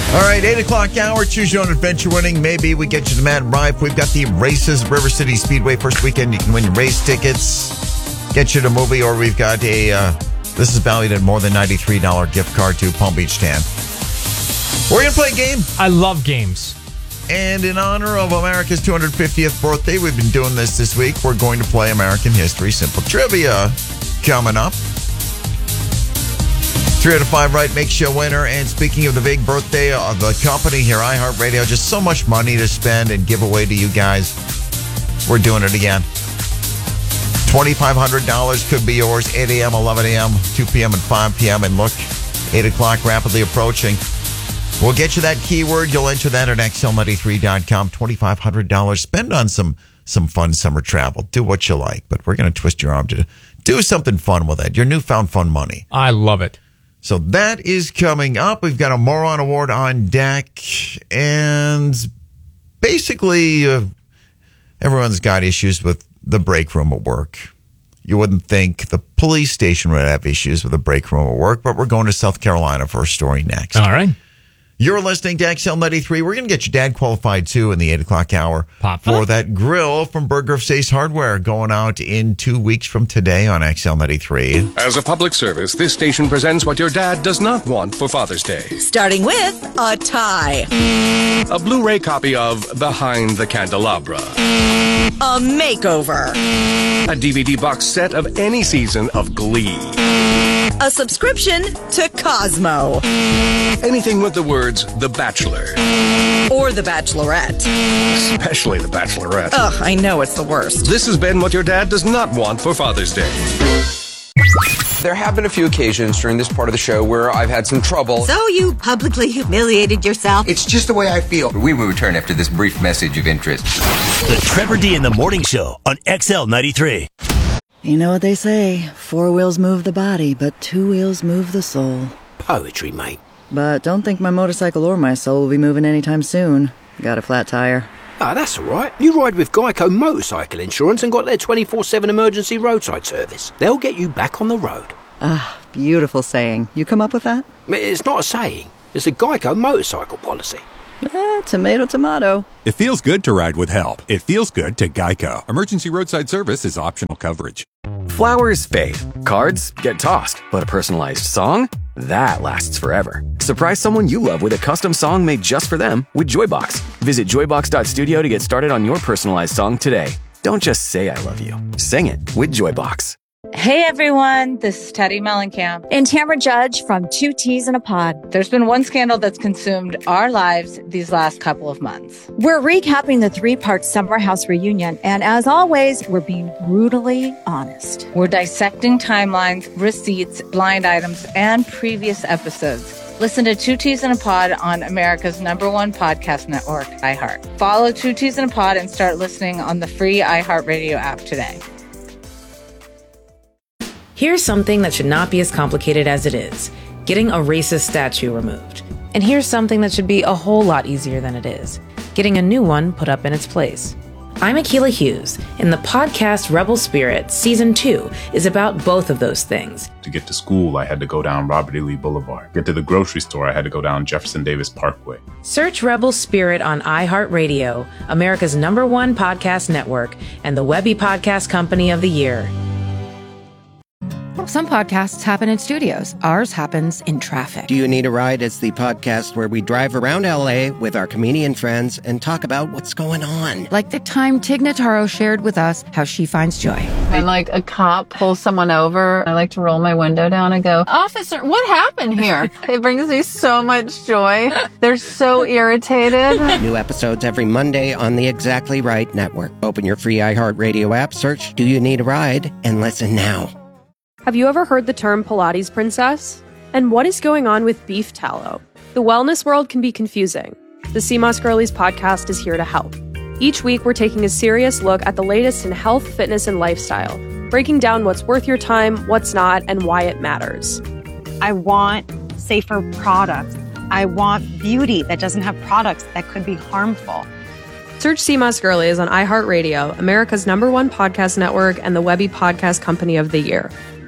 All right, 8 o'clock hour, choose your own adventure winning. Maybe we get you to Mad Rife. We've got the races, River City Speedway. First weekend, you can win race tickets, get you to a movie, or we've got this is valued at more than $93 gift card to Palm Beach Tan. We're going to play a game. I love games. And in honor of America's 250th birthday, we've been doing this week. We're going to play American History Simple Trivia coming up. 3 out of 5 right makes you a winner. And speaking of the big birthday of the company here, iHeartRadio, just so much money to spend and give away to you guys. We're doing it again. $2,500 could be yours. 8 a.m., 11 a.m., 2 p.m., and 5 p.m. And look, 8 o'clock rapidly approaching. We'll get you that keyword. You'll enter that at xl93.com. $2,500. Spend on some fun summer travel. Do what you like. But we're going to twist your arm to do something fun with it. Your newfound fun money. I love it. So that is coming up. We've got a Moron Award on deck. And basically, everyone's got issues with the break room at work. You wouldn't think the police station would have issues with the break room at work, but we're going to South Carolina for a story next. All right. You're listening to XL93. We're going to get your dad qualified, too, in the 8 o'clock hour for that grill from Burger of Ace Hardware going out in 2 weeks from today on XL93. As a public service, this station presents what your dad does not want for Father's Day. Starting with a tie. A Blu-ray copy of Behind the Candelabra. A makeover. A DVD box set of any season of Glee. A subscription to Cosmo. Anything with the words The Bachelor. Or The Bachelorette. Especially The Bachelorette. Ugh, I know it's the worst. This has been what your dad does not want for Father's Day. There have been a few occasions during this part of the show where I've had some trouble. So you publicly humiliated yourself? It's just the way I feel. We will return after this brief message of interest. The Trevor D in the Morning Show on XL93. You know what they say, 4 wheels move the body, but 2 wheels move the soul. Poetry, mate. But don't think my motorcycle or my soul will be moving anytime soon. Got a flat tire. Ah, that's all right. You ride with Geico Motorcycle Insurance and got their 24/7 emergency roadside service. They'll get you back on the road. Ah, beautiful saying. You come up with that? It's not a saying. It's a Geico motorcycle policy. Tomato, tomato. It feels good to ride with help. It feels good to Geico. Emergency roadside service is optional coverage. Flowers fade. Cards get tossed. But a personalized song? That lasts forever. Surprise someone you love with a custom song made just for them with Joybox. Visit joybox.studio to get started on your personalized song today. Don't just say I love you. Sing it with Joybox. Hey everyone, this is Teddy Mellencamp and Tamara Judge from Two Teas in a Pod. There's been one scandal that's consumed our lives these last couple of months. We're recapping the 3-part Summer House reunion, and as always, we're being brutally honest. We're dissecting timelines, receipts, blind items, and previous episodes. Listen to Two Teas in a Pod on America's #1 podcast network, iHeart. Follow Two Teas in a Pod and start listening on the free iHeartRadio app today. Here's something that should not be as complicated as it is: getting a racist statue removed. And here's something that should be a whole lot easier than it is: getting a new one put up in its place. I'm Akilah Hughes, and the podcast Rebel Spirit Season 2 is about both of those things. To get to school, I had to go down Robert E. Lee Boulevard. Get to the grocery store, I had to go down Jefferson Davis Parkway. Search Rebel Spirit on iHeartRadio, America's #1 podcast network, and the Webby Podcast Company of the Year. Some podcasts happen in studios. Ours happens in traffic. Do You Need a Ride is the podcast where we drive around LA with our comedian friends and talk about what's going on. Like the time Tig Notaro shared with us how she finds joy. When a cop pulls someone over, I like to roll my window down and go, "Officer, what happened here?" It brings me so much joy. They're so irritated. New episodes every Monday on the Exactly Right Network. Open your free iHeartRadio app, search Do You Need a Ride, and listen now. Have you ever heard the term Pilates princess? And what is going on with beef tallow? The wellness world can be confusing. The CMOS Girlies podcast is here to help. Each week, we're taking a serious look at the latest in health, fitness, and lifestyle, breaking down what's worth your time, what's not, and why it matters. I want safer products. I want beauty that doesn't have products that could be harmful. Search CMOS Girlies on iHeartRadio, America's #1 podcast network, and the Webby Podcast Company of the Year.